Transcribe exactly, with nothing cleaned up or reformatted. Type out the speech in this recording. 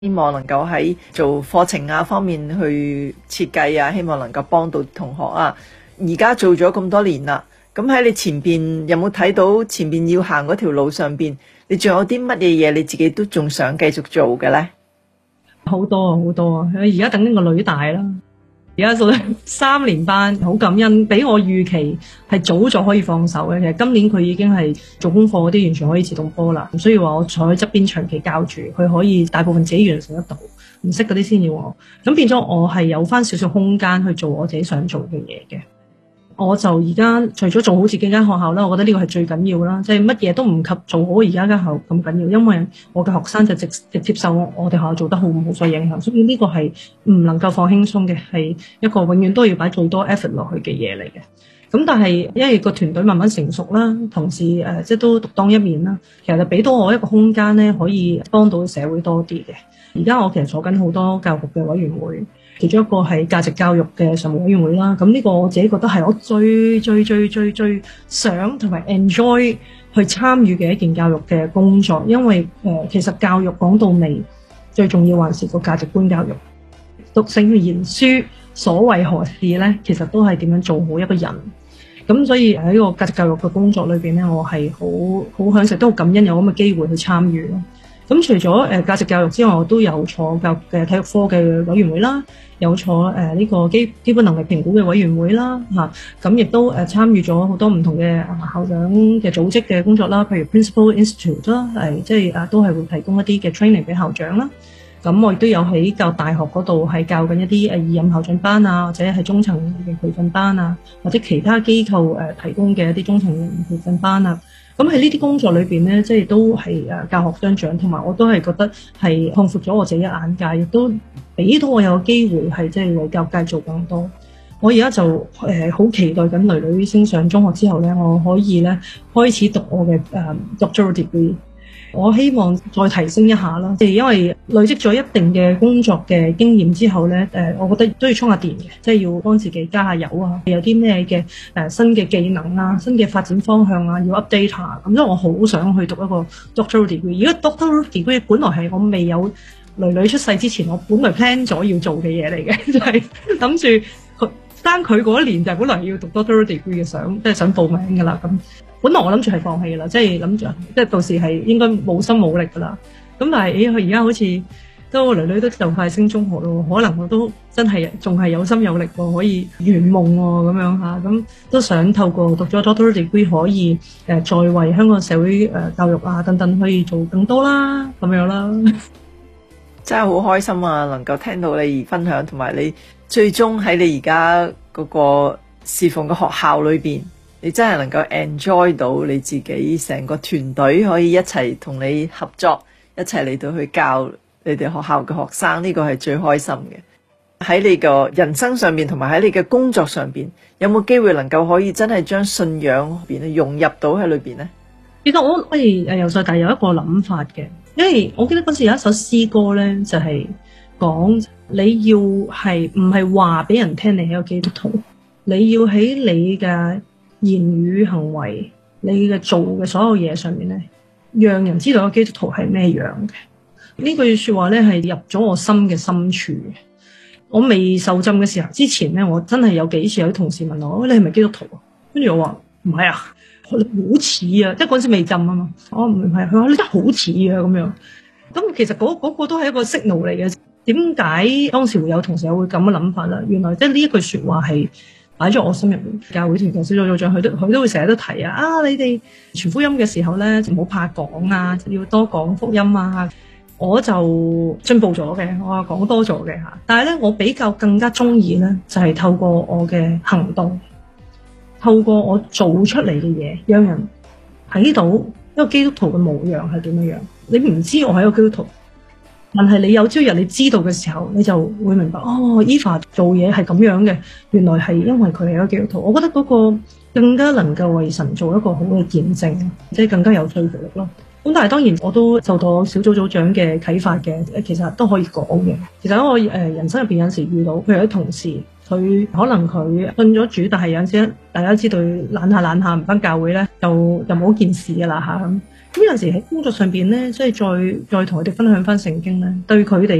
希望能夠喺做課程啊方面去設計啊，希望能夠幫到同學啊。而家做咗咁多年啦，咁喺你前邊有冇睇到前邊要行嗰條路上邊，你仲有啲乜嘢嘢你自己都仲想繼續做嘅呢？ 好多啊，好多啊！而家等緊個女大啦，而家做三年班，好感恩，比我預期係早咗可以放手嘅。其實今年佢已經係做功課嗰啲完全可以自動波啦，唔需要話我坐喺側邊長期教住，佢可以大部分自己完成得到，唔識嗰啲先要我。咁變咗我係有翻少少空間去做我自己想做嘅嘢嘅。我就而家除咗做好自己間學校啦，我覺得呢個係最緊要啦，即係乜嘢都唔及做好而家間學校咁緊要，因為我嘅學生就直直接受我哋學校做得好唔好所影響，所以呢個係唔能夠放輕鬆嘅，係一個永遠都要擺最多 effort 落去嘅嘢嚟嘅。咁但係因為個團隊慢慢成熟啦，同事誒、呃、即係都獨當一面啦，其實就俾到我一個空間咧，可以幫到社會多啲嘅。而家我其實坐緊好多教育嘅委員會。其中一個係價值教育嘅常務委員會啦，咁呢個我自己覺得係我最最最最最想同埋 enjoy 去參與嘅一件教育嘅工作，因為誒、呃、其實教育講到尾最重要還是個價值觀教育。讀聖賢書所為何事呢？其實都係點樣做好一個人。咁所以喺個價值教育嘅工作裏邊呢，我係好好享受，都好感恩有咁嘅機會去參與咯。咁除咗誒價值教育之外，我都有坐教育嘅體育科嘅委員會啦，有坐誒呢、呃這個基基本能力評估嘅委員會啦，嚇咁亦都誒、呃、參與咗好多唔同嘅校長嘅組織嘅工作啦，譬如 Principal Institute 啦，係即係啊都係會提供一啲嘅 training 俾校長啦。咁我亦都有喺教育大學嗰度係教緊一啲誒二任校長班啊，或者係中層嘅培訓班啊，或者其他機構誒、呃、提供嘅一啲中層培訓班啊。咁喺呢啲工作裏邊咧，即係都係誒教學相長，同埋我都係覺得係擴闊咗我自己嘅眼界，亦都俾到我有個機會係即係為教育界做更多。我而家就誒好、呃、期待緊女女升上中學之後咧，我可以咧開始讀我嘅誒、呃、doctoral degree。我希望再提升一下啦，即係因為累積咗一定嘅工作嘅經驗之後咧，誒，我覺得都要充下電嘅，即係要幫自己加下油啊，有啲咩嘅誒新嘅技能啊、新嘅發展方向啊，要 update 下。咁所以我好想去讀一個 doctoral degree。而家 doctoral degree 本來係我未有女女出世之前，我本來 plan 咗要做嘅嘢嚟嘅，就係諗住佢單佢嗰一年就係本來要讀 doctoral degree 嘅，想即係想報名噶啦咁。本來我諗住係放棄啦，即係諗住即係到時係應該冇心冇力噶啦。咁但係誒，佢而家好似都個女女都就快升中學咯，可能我都真係仲係有心有力喎，可以圓夢喎咁樣嚇。咁都想透過讀咗 doctoral degree 可以誒、呃、再為香港社會誒、呃、教育啊等等可以做更多啦咁樣啦。 真係好開心啊！能夠聽到你分享，同埋你最終喺你而家嗰個侍奉嘅學校裏邊。你真係能夠 enjoy 到你自己成個團隊可以一齊同你合作，一齊嚟到去教你哋學校嘅學生，呢個係最開心嘅。喺你個人生上面，同埋喺你嘅工作上邊，有冇機會能夠可以真係將信仰邊融入到喺裏邊呢？ 其實我我哋誒由細大有一個諗法嘅，因為我記得嗰時有一首詩歌咧，就係講你要係唔係話俾人聽你係一個基督徒，你要喺你嘅言語行為，你嘅做嘅所有嘢上面咧，讓人知道個基督徒係咩樣嘅。呢句說話咧係入咗我心嘅深處嘅。我未受浸嘅時候之前咧，我真係有幾次有啲同事問我，你係咪基督徒啊？跟住我話唔係啊，好似啊，即係嗰陣時未浸啊嘛。我唔係，佢話你真係好似啊咁樣。咁其實嗰嗰個都係一個 signal 嚟嘅。點解當時會有同事會咁嘅諗法啦？原來即係呢一句說話係擺咗我心入面。教會團嘅小組組長佢都佢都會成日都提啊，啊你哋傳福音嘅時候咧，唔好怕講啊，要多講福音啊。我就進步咗嘅，我話講多咗嘅吓。但係咧，我比較更加中意咧，就係、是、透過我嘅行動，透過我做出嚟嘅嘢，讓人睇到一個基督徒嘅模樣係點樣樣。你唔知我係一個基督徒，但係你有朝日你知道嘅時候，你就會明白哦。Eva 做嘢係咁樣嘅，原來係因為佢係一個基督徒。我覺得嗰個更加能夠為神做一個好嘅見證，即係更加有說服力咯。咁但係當然我都受到小組組長嘅啟發嘅，其實都可以講嘅。其實我誒人生入邊有陣時遇到，譬如啲同事，佢可能佢信咗主，但係有陣時大家知道懶下懶下唔返教會咧，就就冇件事噶啦吓。 咁有陣時喺工作上邊咧，即係再再同佢哋分享翻聖經咧，對佢哋